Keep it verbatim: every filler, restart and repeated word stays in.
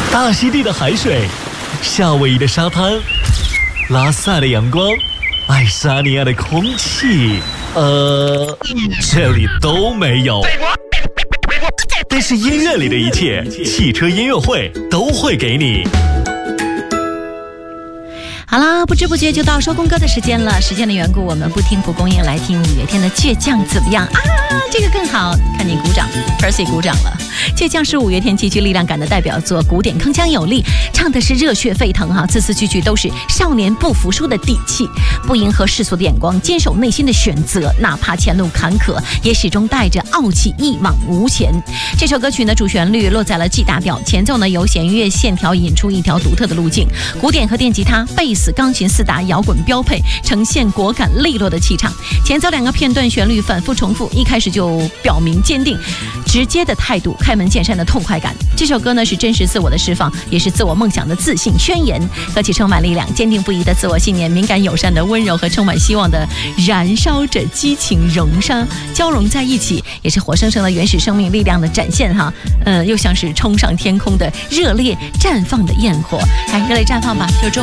大溪地的海水，夏威夷的沙滩，拉萨的阳光，爱沙尼亚的空气，呃，这里都没有。但是音乐里的一切，汽车音乐会都会给你。 好啦，不知不觉就到收工歌的时间了。时间的缘故，我们不听蒲公英，来听五月天的《倔强》怎么样啊？这个更好，看你鼓掌 ，Percy 鼓掌了。《倔强》是五月天极具力量感的代表作，古典铿锵有力，唱的是热血沸腾哈，字字句句都是少年不服输的底气，不迎合世俗的眼光，坚守内心的选择，哪怕前路坎坷，也始终带着傲气一往无前。这首歌曲呢，主旋律落在了 G 大调，前奏呢由弦乐线条引出一条独特的路径，古典和电吉他、贝斯、钢琴四大摇滚标配，呈现果敢利落的气场。前奏两个片段旋律反复重复，一开始就表明坚定、直接的态度，开门见山的痛快感。这首歌呢是真实自我的释放，也是自我梦想的自信宣言。歌曲充满力量，坚定不移的自我信念，敏感友善的温柔和充满希望的燃烧着激情融沙交融在一起，也是活生生的原始生命力量的展现哈。呃，又像是冲上天空的热烈绽放的焰火，来热烈绽放吧，就中。